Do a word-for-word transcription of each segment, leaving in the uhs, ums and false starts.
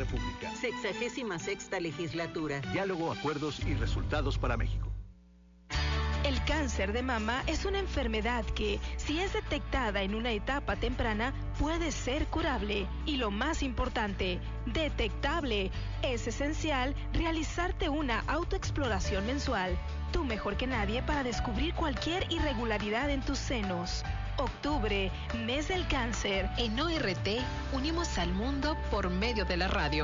República. Sexagésima sexta legislatura. Diálogo, acuerdos y resultados para México. El cáncer de mama es una enfermedad que, si es detectada en una etapa temprana, puede ser curable. Y lo más importante, detectable. Es esencial realizarte una autoexploración mensual. Tú mejor que nadie para descubrir cualquier irregularidad en tus senos. Octubre, mes del cáncer. En O R T, unimos al mundo por medio de la radio.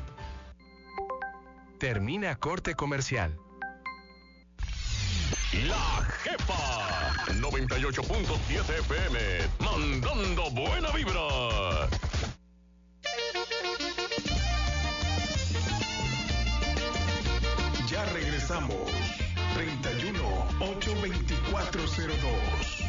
Termina corte comercial. La Jefa noventa y ocho punto siete F M, mandando buena vibra. Ya regresamos. treinta y uno, ocho veinticuatro cero dos.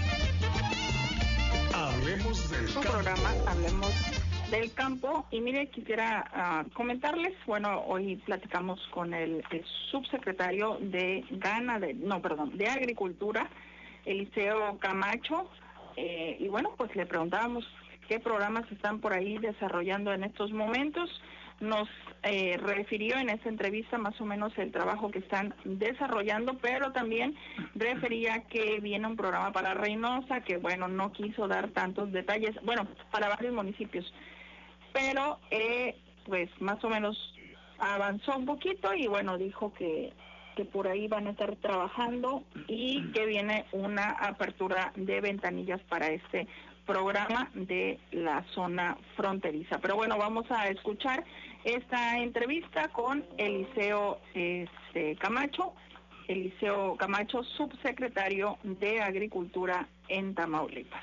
Hablemos del campo. Programa Hablemos del Campo. Y mire, quisiera uh, comentarles, bueno, hoy platicamos con el, el subsecretario de Gana, de, no, perdón, de Agricultura, Eliseo Camacho, eh, y bueno, pues le preguntábamos qué programas están por ahí desarrollando en estos momentos. Nos eh, refirió en esa entrevista más o menos el trabajo que están desarrollando, pero también refería que viene un programa para Reynosa, que bueno, no quiso dar tantos detalles, bueno, para varios municipios, pero eh, pues más o menos avanzó un poquito y bueno, dijo que, que por ahí van a estar trabajando y que viene una apertura de ventanillas para este programa de la zona fronteriza. Pero bueno, vamos a escuchar esta entrevista con Eliseo este, Camacho, Eliseo Camacho, subsecretario de Agricultura en Tamaulipas.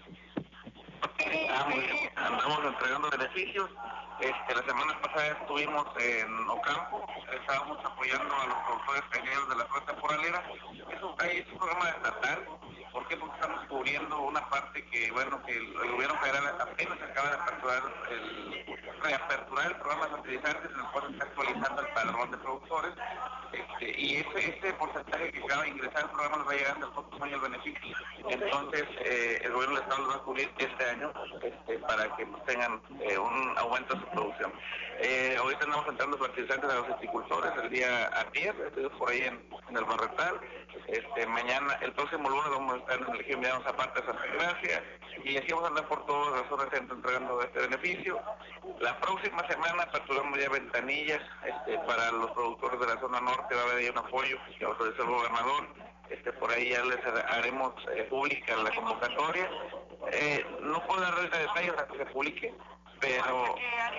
Ah, muy bien. Andamos entregando beneficios. Este, la semana pasada estuvimos en Ocampo, estábamos apoyando a los productores pequeños de la flota temporalera. Es un, es un programa estatal. ¿Por qué? Porque estamos cubriendo una parte que, bueno, que el, el gobierno federal apenas acaba de aperturar el, reaperturar el programa de fertilizantes, en el cual se está actualizando el padrón de productores, este, y ese, ese porcentaje que acaba de ingresar al programa nos va a llegar hasta el próximo año el beneficio. Entonces, eh, el gobierno del Estado lo va a cubrir este año este, para que pues, tengan eh, un aumento de su producción. Eh, ahorita andamos entrando fertilizantes a los agricultores el día ayer, estoy por ahí en, en el Barretal. Este, mañana, el próximo lunes vamos a estar en el ejido Emiliano Zapata de Santa Gracia, y así vamos a andar por todas las zonas centro entregando este beneficio. La próxima semana aperturamos ya ventanillas este, para los productores de la zona norte, va a haber ahí un apoyo que autorizó el gobernador. Este, por ahí ya les haremos eh, pública la convocatoria. Eh, no puedo dar detalles hasta que se publique, pero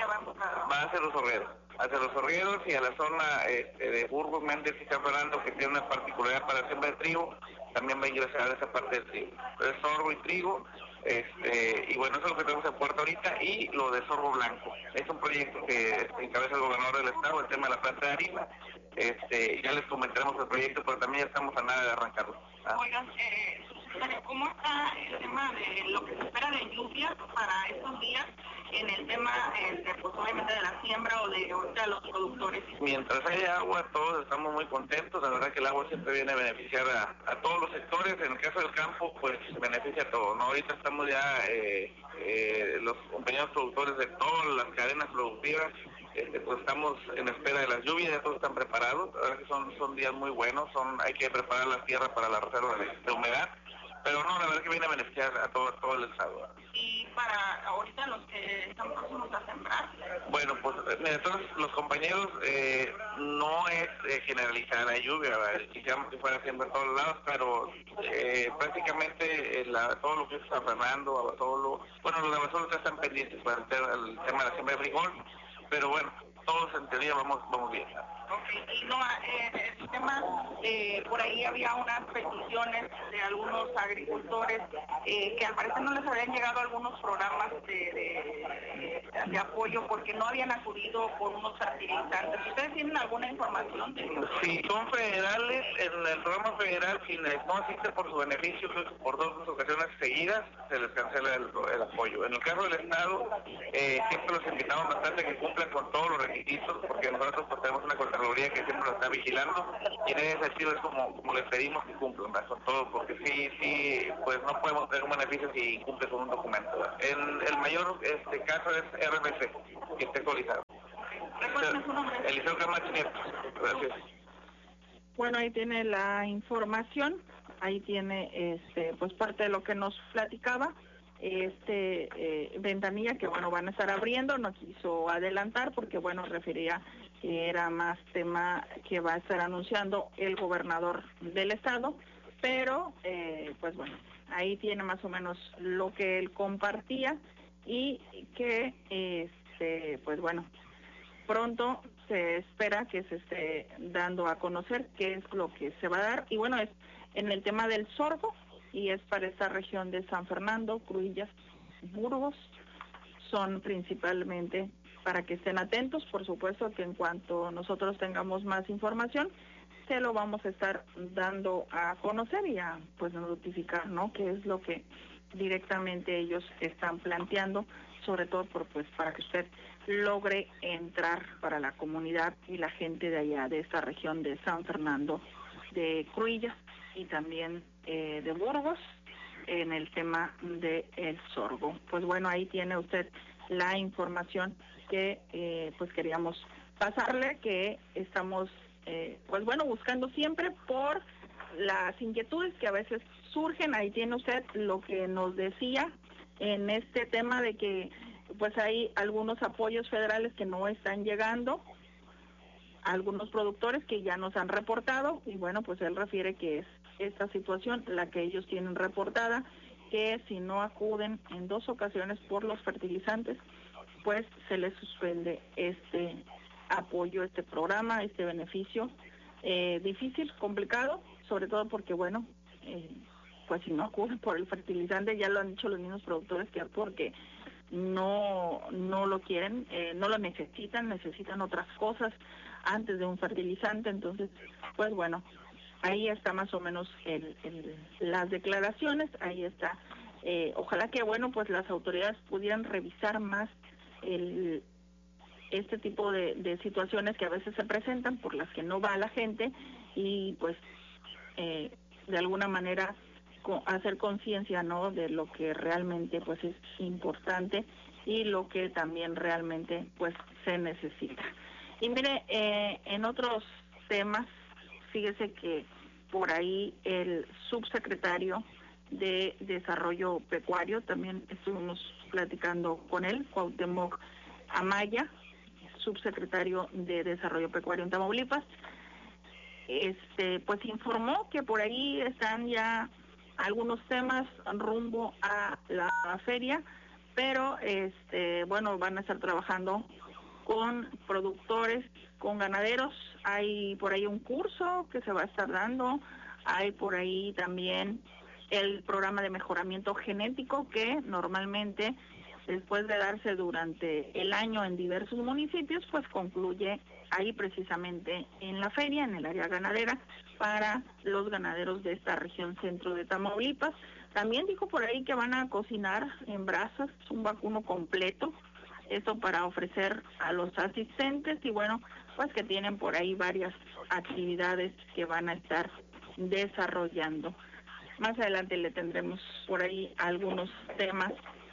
va a ser los horgueros, hacia los horgueros y a la zona este, de Burgos, Méndez y San Fernando, que tiene una particularidad para siembra de trigo, también va a ingresar a esa parte del trigo. Entonces, sorgo y trigo, este, y bueno, eso es lo que tenemos en puerta ahorita, y lo de sorgo blanco. Es un proyecto que este, encabeza el gobernador del estado, el tema de la planta de harina. Este, ya les comentaremos el proyecto, pero también ya estamos a nada de arrancarlo. ¿Ah? Oigan, eh, ¿cómo está el tema de lo que se espera de lluvias para estos días en el tema eh, de, pues, obviamente de la siembra o de, o de los productores? Mientras haya agua, todos estamos muy contentos. La verdad que el agua siempre viene a beneficiar a, a todos los sectores. En el caso del campo, pues beneficia a todos, ¿no? Ahorita estamos ya, eh, eh, los compañeros productores de todas las cadenas productivas, Este, pues estamos en espera de las lluvias, ya todos están preparados. La verdad que son, son días muy buenos, son hay que preparar la tierra para la reserva de, de humedad, pero no, la verdad que viene a beneficiar a todo, todo el estado. Y para ahorita los que están próximos a sembrar. Bueno, pues entonces los compañeros, eh, no es eh, generalizar la lluvia, ¿verdad? Quisiéramos que fuera siempre a todos lados, pero eh, prácticamente eh, la, todo lo que es San Fernando, Abasolo, bueno, los de Abasolo ya están pendientes para el, el tema de la siembra de frijol, pero bueno, todos en teoría vamos, vamos bien. Ok, y no, eh, el tema, eh, por ahí había unas peticiones de algunos agricultores eh, que al parecer no les habían llegado algunos programas de, de, de apoyo porque no habían acudido por unos fertilizantes. ¿Ustedes tienen alguna información de eso? Si son federales, en el programa federal, si no asiste por su beneficio, por dos ocasiones seguidas, se les cancela el, el apoyo. En el caso del Estado, eh, siempre los invitamos bastante a que cumplan con todos los requisitos, porque nosotros pues, tenemos una Contraloría que siempre lo está vigilando, y en ese sentido es como, como les pedimos que cumplan, ¿verdad? Con todo, porque sí, sí, pues no podemos tener un beneficio si incumple con un documento, ¿verdad? En el mayor este caso es R M C, que esté actualizado. Recuérdame su nombre. Eliseo Camacho Nieto. Gracias. Bueno, ahí tiene la información, ahí tiene este pues parte de lo que nos platicaba, este eh, ventanilla que bueno van a estar abriendo, no quiso adelantar porque bueno refería que era más tema que va a estar anunciando el gobernador del estado, pero eh, pues bueno, ahí tiene más o menos lo que él compartía y que este pues bueno, pronto se espera que se esté dando a conocer qué es lo que se va a dar y bueno es en el tema del sorgo y es para esta región de San Fernando, Cruillas, Burgos, son principalmente para que estén atentos, por supuesto que en cuanto nosotros tengamos más información se lo vamos a estar dando a conocer y a pues notificar, ¿no? Qué es lo que directamente ellos están planteando, sobre todo por pues para que usted logre entrar para la comunidad y la gente de allá, de esta región de San Fernando, de Cruillas y también eh, de Burgos, en el tema del sorgo. Pues bueno, ahí tiene usted la información que eh, pues queríamos pasarle, que estamos eh, pues bueno buscando siempre por las inquietudes que a veces surgen. Ahí tiene usted lo que nos decía en este tema de que pues hay algunos apoyos federales que no están llegando, algunos productores que ya nos han reportado y bueno, pues él refiere que es esta situación la que ellos tienen reportada, que si no acuden en dos ocasiones por los fertilizantes, pues se les suspende este apoyo, este programa, este beneficio, eh, difícil, complicado, sobre todo porque bueno, eh, pues si no acuden por el fertilizante, ya lo han dicho los mismos productores, que porque no no lo quieren, eh, no lo necesitan, necesitan otras cosas antes de un fertilizante. Entonces pues bueno, ahí está más o menos el, el, las declaraciones, ahí está. Eh, ojalá que bueno pues las autoridades pudieran revisar más el este tipo de, de situaciones que a veces se presentan por las que no va la gente y pues eh, de alguna manera hacer conciencia, ¿no?, de lo que realmente pues es importante y lo que también realmente pues se necesita. Y mire, eh, en otros temas, fíjese que por ahí el subsecretario de Desarrollo Pecuario, también estuvimos platicando con él, Cuauhtémoc Amaya, subsecretario de Desarrollo Pecuario en Tamaulipas, este pues informó que por ahí están ya algunos temas rumbo a la feria, pero este bueno van a estar trabajando con productores, con ganaderos. Hay por ahí un curso que se va a estar dando, hay por ahí también el programa de mejoramiento genético que normalmente después de darse durante el año en diversos municipios, pues concluye ahí precisamente en la feria, en el área ganadera, para los ganaderos de esta región centro de Tamaulipas. También dijo por ahí que van a cocinar en brasas un vacuno completo, esto para ofrecer a los asistentes y bueno, pues que tienen por ahí varias actividades que van a estar desarrollando. Más adelante le tendremos por ahí algunos temas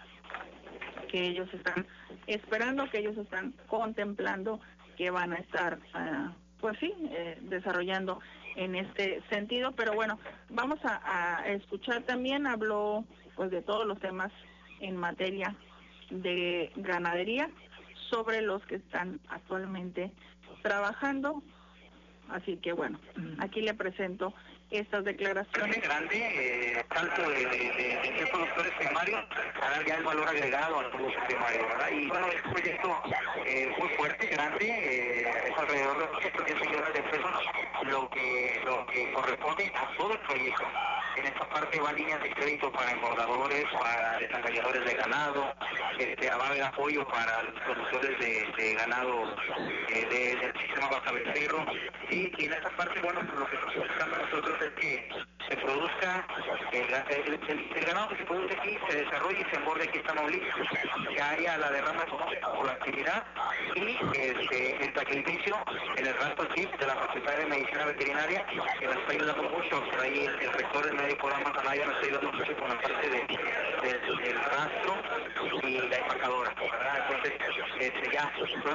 que ellos están esperando, que ellos están contemplando, que van a estar, uh, pues sí, eh, desarrollando en este sentido. Pero bueno, vamos a, a escuchar también, habló pues de todos los temas en materia de ganadería, sobre los que están actualmente trabajando. Así que bueno, aquí le presento estas declaraciones. Es grande, eh, tanto de, de, de, de ser productores primarios para dar ya el valor agregado al producto primario, ¿verdad? Y bueno, es un proyecto eh, muy fuerte, grande, eh, es alrededor de doscientos diez millones de pesos lo que, lo que corresponde a todo el proyecto. En esta parte va líneas de crédito para engordadores, para desengalladores de ganado, este, va a haber apoyo para los productores de, de ganado eh, de, del sistema Baja Becerro, y, y en esta parte, bueno, pues lo que estamos buscando nosotros es que se produzca, el, el, el, el ganado que se produce aquí se desarrolle y se engorde aquí en Tamaulipas, que haya la derrama económica por la actividad y este, el sacrificio en el rastro chip de la Facultad de Medicina Veterinaria, que nos está ayudando mucho. Por ahí el, el rector del medio programa Canalla nos está ayudando mucho con la parte de, de, del rastro y la empacadora, ¿verdad? Entonces, este, ya pronto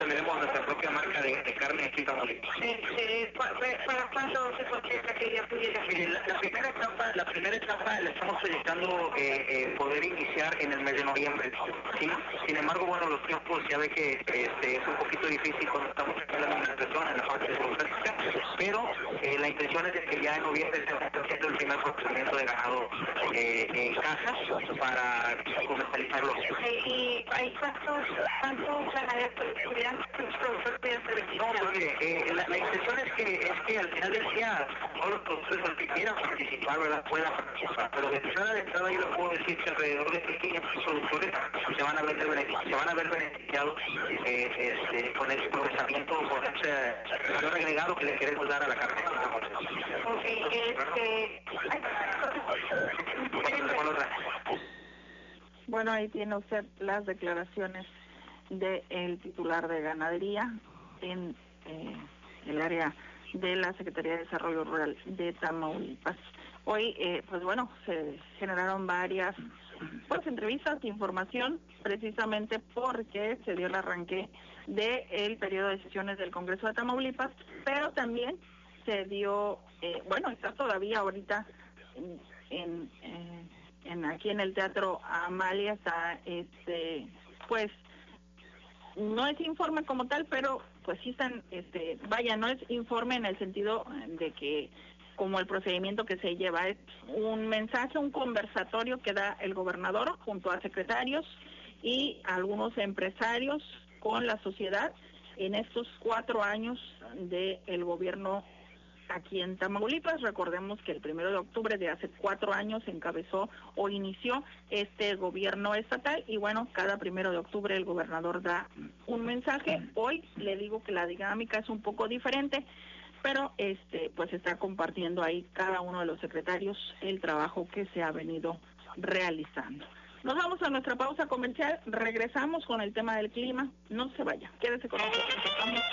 tendremos nuestra propia marca de, de carne aquí en Tamaulipas. Sí, sí. ¿Para cuándo se contesta que ya pudiera? Mire, la, la primera etapa, la primera etapa la estamos proyectando eh, eh, poder iniciar en el mes de noviembre. ¿Sí? Sin embargo, bueno, los tiempos ya ve que este, es un poquito difícil cuando estamos en la administración, en la parte de burocrática, pero eh, la intención es de que ya en noviembre se esté haciendo el primer procedimiento de ganado eh, en cajas para comercializarlo. Sí, ¿y hay cuántos, cuántos ganaderos pudieran, productores pudieran ser? No, pues mire, eh, la, la intención es que, es que al final del día todos los productores los que quieran participar, ¿verdad?, puedan participar, pero de entrada de entrada yo les puedo decir que alrededor de quinientos productores se van a ver, se van a ver beneficiados eh, este, con ese procesamiento, con ese valor agregado que le queremos dar a la carne. Ok, este... Bueno, ahí tiene usted las declaraciones del titular de Ganadería en eh, el área de la Secretaría de Desarrollo Rural de Tamaulipas. Hoy, eh, pues bueno, se generaron varias pues entrevistas, información, precisamente porque se dio el arranque del periodo de sesiones del Congreso de Tamaulipas, pero también se dio, eh, bueno, está todavía ahorita en, en, eh, en aquí en el Teatro Amalia, está este, pues no es informe como tal, pero pues sí están, este, vaya, no es informe en el sentido de que como el procedimiento que se lleva es un mensaje, un conversatorio que da el gobernador junto a secretarios y algunos empresarios con la sociedad en estos cuatro años del gobierno aquí en Tamaulipas. Recordemos que el primero de octubre de hace cuatro años encabezó o inició este gobierno estatal y bueno, cada primero de octubre el gobernador da un mensaje. Hoy le digo que la dinámica es un poco diferente, pero este pues está compartiendo ahí cada uno de los secretarios el trabajo que se ha venido realizando. Nos vamos a nuestra pausa comercial, regresamos con el tema del clima. No se vaya, quédese con nosotros.